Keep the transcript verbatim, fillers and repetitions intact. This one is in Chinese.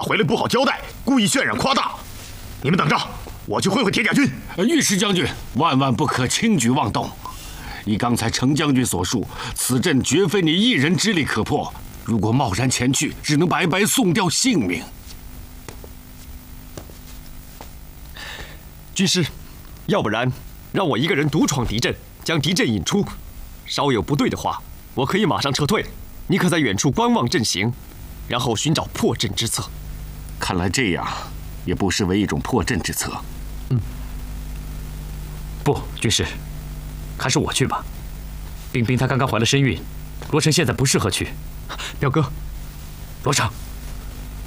回来不好交代，故意渲染夸大。你们等着，我去会会铁甲军。 御史将军，万万不可轻举妄动。依刚才程将军所述，此阵绝非你一人之力可破。如果贸然前去，只能白白送掉性命。 军师，要不然让我一个人独闯敌阵，将敌阵引出。稍有不对的话，我可以马上撤退。你可在远处观望阵型，然后寻找破阵之策。 看来这样也不失为一种破阵之策。 嗯，不，军师，还是我去吧。冰冰她刚刚怀了身孕，罗成现在不适合去。 表哥， 罗成。